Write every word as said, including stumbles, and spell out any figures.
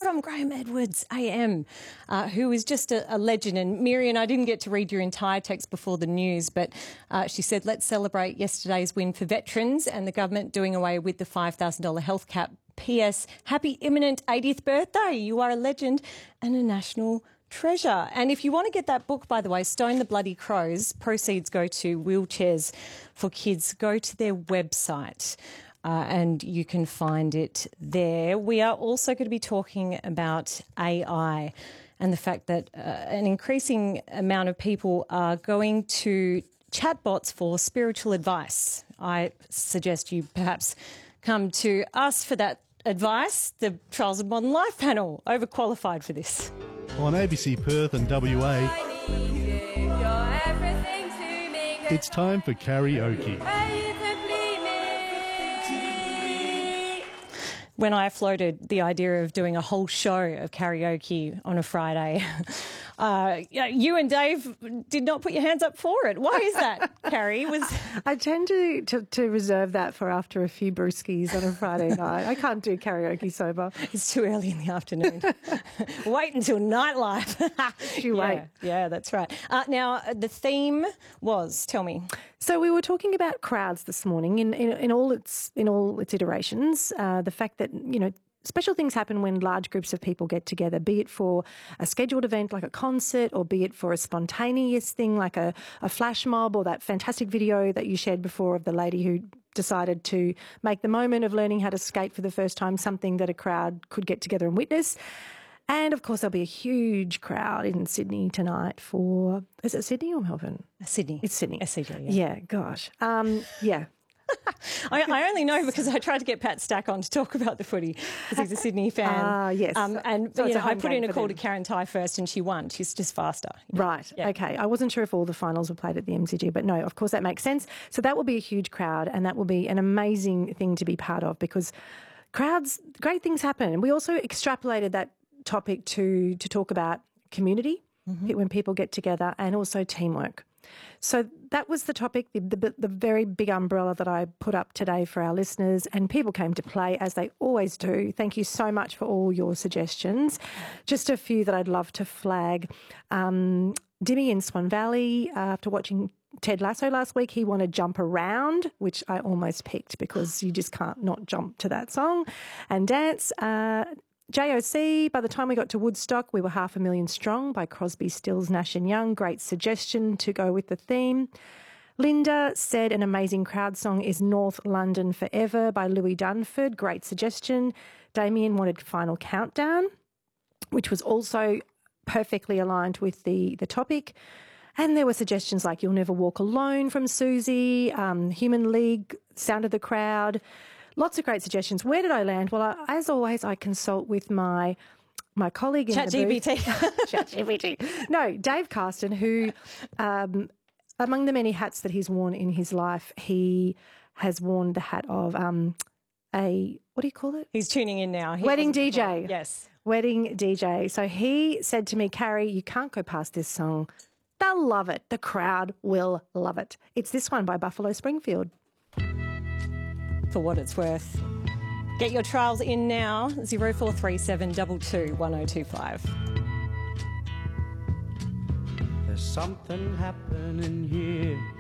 from Graham Edwards A M, uh, who is just a, a legend. And Miriam, I didn't get to read your entire text before the news, but uh, she said, let's celebrate yesterday's win for veterans and the government doing away with the five thousand dollars health cap. P S Happy imminent eightieth birthday. You are a legend and a national treasure. And if you want to get that book, by the way, Stone the Bloody Crows, proceeds go to Wheelchairs for Kids. Go to their website uh, and you can find it there. We are also going to be talking about A I and the fact that uh, an increasing amount of people are going to chatbots for spiritual advice. I suggest you perhaps come to us for that advice. The Trials of Modern Life panel, overqualified for this. On A B C Perth and W A, it's time for karaoke. When I floated the idea of doing a whole show of karaoke on a Friday, uh, you and Dave did not put your hands up for it. Why is that, Carrie? Was I tend to, to, to reserve that for after a few brewskis on a Friday night. I can't do karaoke sober. It's too early in the afternoon. Wait until nightlife. You wait. Yeah, yeah, that's right. Uh, now, the theme was, tell me. So we were talking about crowds this morning in, in, in all its in all its iterations. Uh, the fact that, you know, special things happen when large groups of people get together, be it for a scheduled event like a concert or be it for a spontaneous thing like a, a flash mob or that fantastic video that you shared before of the lady who decided to make the moment of learning how to skate for the first time something that a crowd could get together and witness. And, of course, there'll be a huge crowd in Sydney tonight for... Is it Sydney or Melbourne? Sydney. It's Sydney. S C G, yeah. Yeah, gosh. Um, yeah. I, I only know because I tried to get Pat Stack on to talk about the footy because he's a Sydney fan. Ah, uh, yes. Um, and so you know, a I put in a call them. to Karen Ty first and she won. She's just faster. Right. Yeah. Okay. I wasn't sure if all the finals were played at the M C G, but no, of course that makes sense. So that will be a huge crowd and that will be an amazing thing to be part of because crowds, great things happen. And we also extrapolated that topic to to talk about community mm-hmm. when people get together and also teamwork. So that was the topic, the, the, the very big umbrella that I put up today for our listeners, and people came to play as they always do. Thank you so much for all your suggestions. Just a few that I'd love to flag. Um, Dimmy in Swan Valley, uh, after watching Ted Lasso last week, he wanted Jump Around, which I almost picked because you just can't not jump to that song and dance. Uh, J O C, by the time we got to Woodstock, we were half a million strong by Crosby, Stills, Nash and Young. Great suggestion to go with the theme. Linda said an amazing crowd song is North London Forever by Louis Dunford. Great suggestion. Damien wanted Final Countdown, which was also perfectly aligned with the, the topic. And there were suggestions like You'll Never Walk Alone from Susie, um, Human League, Sound of the Crowd. Lots of great suggestions. Where did I land? Well, I, as always, I consult with my my colleague in Chat the G P T. booth. Chat G P T. No, Dave Carston, who, um, among the many hats that he's worn in his life, he has worn the hat of um, a, what do you call it? He's tuning in now. He Wedding D J. Before. Yes. Wedding D J. So he said to me, Carrie, you can't go past this song. They'll love it. The crowd will love it. It's this one by Buffalo Springfield. For what it's worth. Get your trials in now, zero four three seven two two one zero two five. There's something happening here.